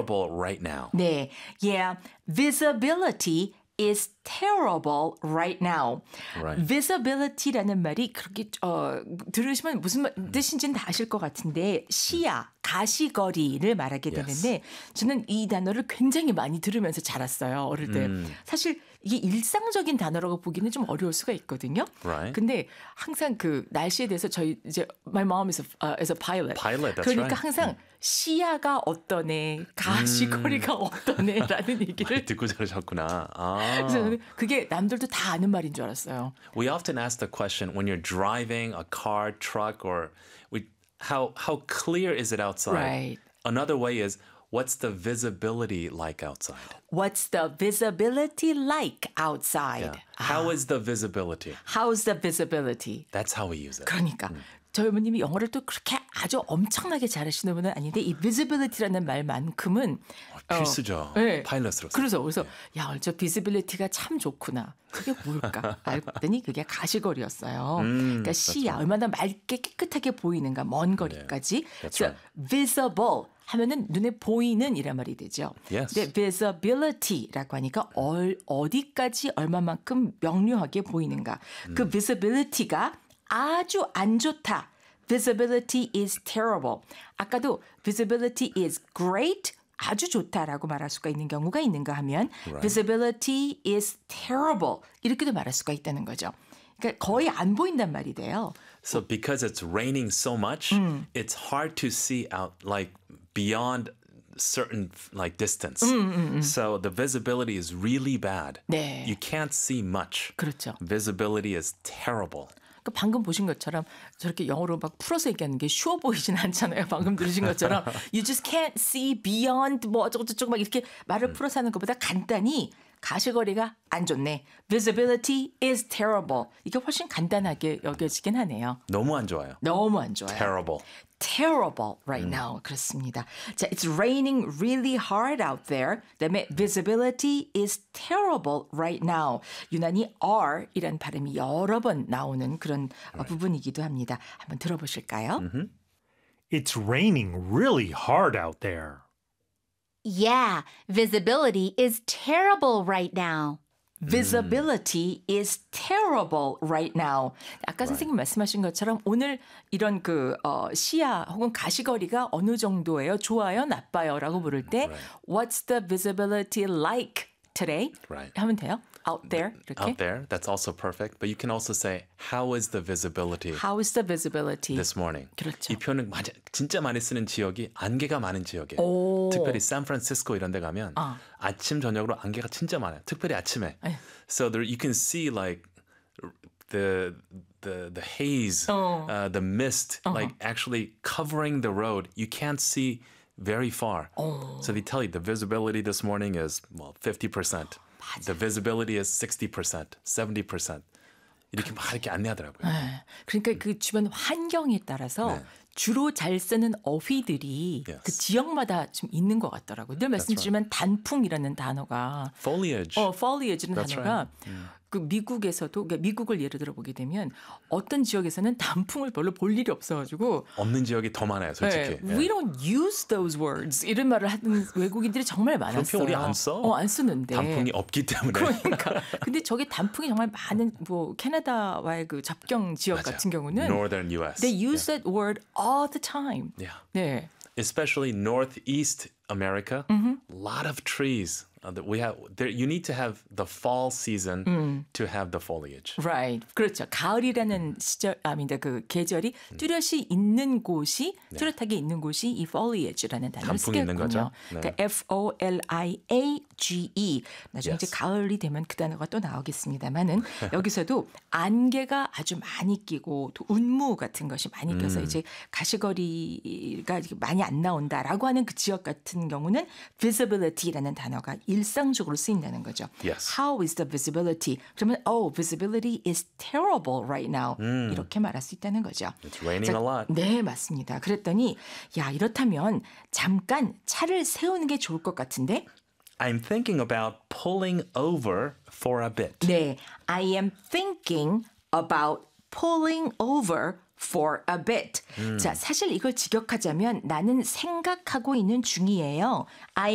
terrible right now. 네, yeah, visibility is terrible right now. Right. visibility라는 말이 그렇게 들으시면 무슨 뜻인지는 다 아실 것 같은데 시야, 가시거리를 말하게 되는데 저는 이 단어를 굉장히 많이 들으면서 자랐어요. 어릴 때. 사실 이게 일상적인 단어라고 보기는 좀 어려울 수가 있거든요. Right. 근데 항상 그 날씨에 대해서 저희 이제 my mom is a pilot. Pilot, that's 그러니까 right. 항상 시야가 어떠네, 가시거리가 어떠네라는 얘기를 듣고 자르셨구나. 그래서 저는 그게 남들도 다 아는 말인 줄 알았어요. We often ask the question when you're driving a car, truck, or how clear is it outside? Right. Another way is what's the visibility like outside? What's the visibility like outside? Yeah. How is the visibility? How's the visibility? That's how we use it. 그러니까 저희 어머님이 영어를 또 그렇게 아주 엄청나게 잘하시는 분은 아닌데 이 visibility라는 말만큼은 필수죠. 네. 파일럿으로서. 그래서 야, 저 visibility가 참 좋구나. 그게 뭘까? 알았더니 그게 가시거리였어요. 그러니까 시야, 얼마나 맑게 깨끗하게 보이는가, 먼 거리까지. That's 그래서 right. visible 하면은 눈에 보이는 이란 말이 되죠. Yes. 근데 visibility라고 하니까 어디까지 얼마만큼 명료하게 보이는가. 그 visibility가 아주 안 좋다. Visibility is terrible. 아까도 visibility is great. 아주 좋다라고 말할 수가 있는 경우가 있는가 하면 Right. visibility is terrible. 이렇게도 말할 수가 있다는 거죠. 그러니까 거의 안 보인단 말이 돼요. So because it's raining so much, it's hard to see out like beyond certain like distance. So the visibility is really bad. 네. You can't see much. 그렇죠. Visibility is terrible. 그러니까 방금 보신 것처럼 저렇게 영어로 막 풀어서 얘기하는 게 쉬워 보이진 않잖아요. 방금 들으신 것처럼 you just can't see beyond 뭐 어쩌고저쩌고 막 이렇게 말을 풀어서 하는 것보다 간단히 가시거리가 안 좋네. Visibility is terrible. 이게 훨씬 간단하게 여겨지긴 하네요. 너무 안 좋아요. 너무 안 좋아요. Terrible. Terrible right now. 그렇습니다. 자, it's raining really hard out there. 그다음에 visibility is terrible right now. 유난히 R이란 발음이 여러 번 나오는 그런 부분이기도 합니다. 한번 들어보실까요? It's raining really hard out there. Yeah, visibility is terrible right now. Visibility is terrible right now. 아까 선생님 말씀하신 것처럼 오늘 이런 시야 혹은 가시거리가 어느 정도예요? 좋아요? 나빠요?라고 물을 때 What's the visibility like today? Right. 하면 돼요? Out there 이렇게. Out there, that's also perfect. But you can also say, how is the visibility How is the visibility? this morning? 그렇죠. 이 표현은 진짜 많이 쓰는 지역이 안개가 많은 지역에. 오. 특별히 샌프란시스코 이런 데 가면 아침 저녁으로 안개가 진짜 많아요. 특별히 아침에. So there you can see like the haze, the mist, like actually covering the road. You can't see very far. So they tell you the visibility this morning is 50%. The visibility is 60%, 70%. 이렇게 막 이렇게 안내하더라고요. 네. 그러니까 그 주변 환경에 따라서 주로 잘 쓰는 어휘들이 그 지역마다 좀 있는 것 같더라고요. 늘 말씀드리지만 단풍이라는 단어가 Foliage. foliage라는 That's 단어가 그 미국에서도 그러니까 미국을 예를 들어 보게 되면 어떤 지역에서는 단풍을 별로 볼 일이 없어가지고 없는 지역이 더 많아요, 솔직히. We don't use those words 이런 말을 하는 외국인들이 정말 많았어요. 그런 표현 우리 안 써? 안 쓰는데. 단풍이 없기 때문에. 그러니까. 근데 저게 단풍이 정말 많은 뭐 캐나다와의 그 접경 지역 맞아요. 같은 경우는 Northern US. They use that word all the time. Yeah. 네. Especially Northeast America, a lot of trees that we have. There, you need to have the fall season to have the foliage. Right. 그렇죠. 가을이라는 그 계절이 뚜렷이 있는 곳이 뚜렷하게 있는 곳이 이 foliage라는 단어를 단풍이 있는 쓰겠군요. 거죠. 네. 그러니까 F-O-L-I-A-G-E. 나중에 이제 Yes. 가을이 되면 그 단어가 또 나오겠습니다만은 여기서도 안개가 아주 많이 끼고 또 운무 같은 것이 많이 껴서 이제 가시거리가 많이 안 나온다라고 하는 그 지역 같은 경우는 visibility라는 단어가 일상적으로 쓰인다는 거죠. Yes. How is the visibility? 그러면 visibility is terrible right now. 이렇게 말할 수 있다는 거죠. It's raining a lot. 네, 맞습니다. 그랬더니 야, 이렇다면 잠깐 차를 세우는 게 좋을 것 같은데? I'm thinking about pulling over for a bit. 네, I am thinking about pulling over for a bit. 자, 사실 이걸 직역하자면 나는 생각하고 있는 중이에요. I